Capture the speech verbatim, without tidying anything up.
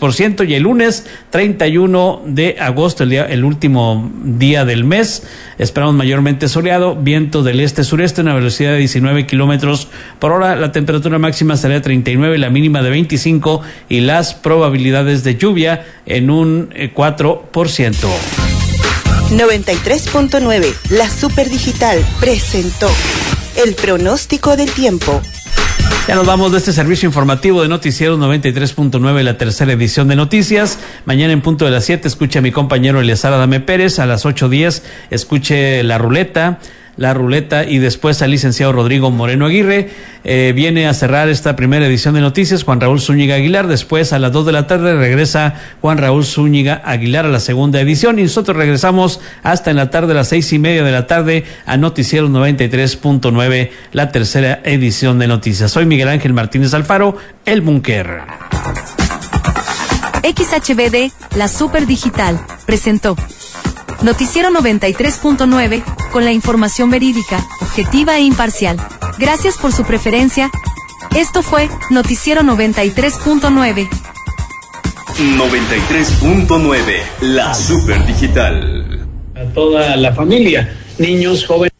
por ciento, y el lunes treinta y uno de agosto, el, día, el último día del mes, esperamos mayormente soleado, viento del este-sureste, una velocidad de diecinueve kilómetros por hora, la temperatura máxima será de treinta y nueve, la mínima de veinticinco, y las probabilidades de lluvia en un cuatro por ciento. noventa y tres punto nueve, la Super Digital presentó el pronóstico del tiempo. Ya nos vamos de este servicio informativo de Noticieros noventa y tres punto nueve, la tercera edición de noticias. Mañana en punto de las siete escuche a mi compañero Eleazar Adame Pérez. A las ocho diez escuche la ruleta. La ruleta y después al licenciado Rodrigo Moreno Aguirre. Eh, viene a cerrar esta primera edición de noticias Juan Raúl Zúñiga Aguilar. Después a las dos de la tarde regresa Juan Raúl Zúñiga Aguilar a la segunda edición, y nosotros regresamos hasta en la tarde, a las seis y media de la tarde, a Noticieros noventa y tres punto nueve, la tercera edición de noticias. Soy Miguel Ángel Martínez Alfaro, el Búnker. X H B D, la Super Digital, presentó Noticiero noventa y tres punto nueve, con la información verídica, objetiva e imparcial. Gracias por su preferencia. Esto fue Noticiero noventa y tres punto nueve. noventa y tres punto nueve, la Super Digital. A toda la familia, niños, jóvenes.